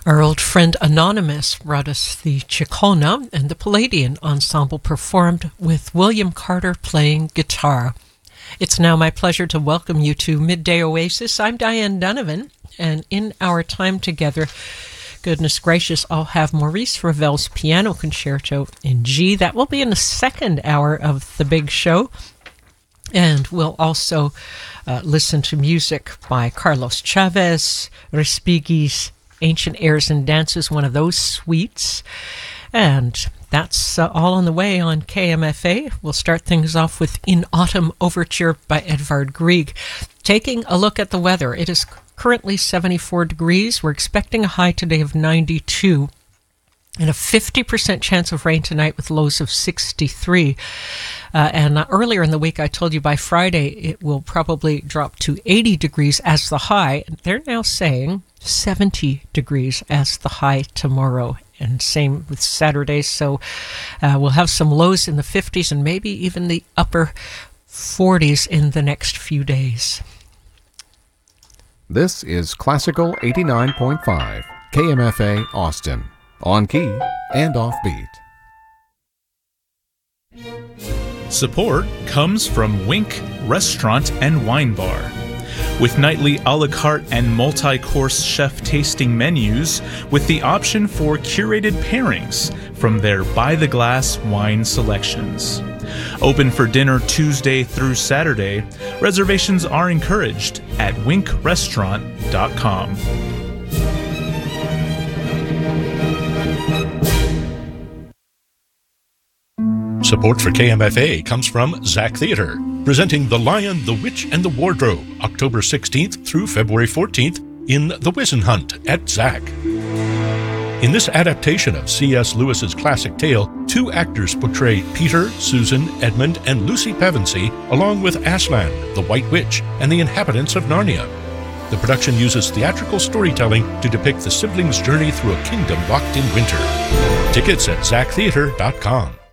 Our old friend Anonymous brought us the Chicona, and the Palladian Ensemble performed with William Carter playing guitar. It's now my pleasure to welcome you to Midday Oasis. I'm Diane Donovan, and in our time together, goodness gracious, I'll have Maurice Ravel's Piano Concerto in G. That will be in the second hour of the big show. And we'll also listen to music by Carlos Chavez, Respighi's Ancient Airs and Dances, one of those suites. And that's all on the way on KMFA. We'll start things off with In Autumn Overture by Edvard Grieg. Taking a look at the weather, it is currently 74 degrees. We're expecting a high today of 92. And a 50% chance of rain tonight with lows of 63. And earlier in the week, I told you by Friday it will probably drop to 80 degrees as the high. They're now saying 70 degrees as the high tomorrow. And same with Saturday. So we'll have some lows in the 50s and maybe even the upper 40s in the next few days. This is Classical 89.5, KMFA Austin. On key and offbeat. Support comes from Wink Restaurant and Wine Bar. With nightly a la carte and multi-course chef tasting menus with the option for curated pairings from their by-the-glass wine selections. Open for dinner Tuesday through Saturday. Reservations are encouraged at winkrestaurant.com. Support for KMFA comes from Zach Theatre, presenting The Lion, the Witch, and the Wardrobe, October 16th through February 14th in The Wizenhunt at Zach. In this adaptation of C.S. Lewis's classic tale, two actors portray Peter, Susan, Edmund, and Lucy Pevensey, along with Aslan, the White Witch, and the inhabitants of Narnia. The production uses theatrical storytelling to depict the siblings' journey through a kingdom locked in winter. Tickets at zachtheatre.com.